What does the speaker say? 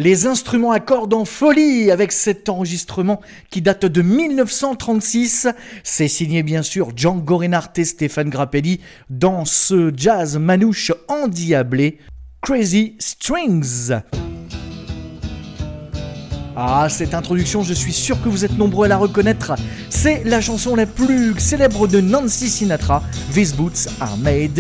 Les instruments à cordes en folie avec cet enregistrement qui date de 1936. C'est signé bien sûr Django Reinhardt et Stéphane Grappelli dans ce jazz manouche endiablé Crazy Strings. Ah, cette introduction, je suis sûr que vous êtes nombreux à la reconnaître. C'est la chanson la plus célèbre de Nancy Sinatra, These Boots Are Made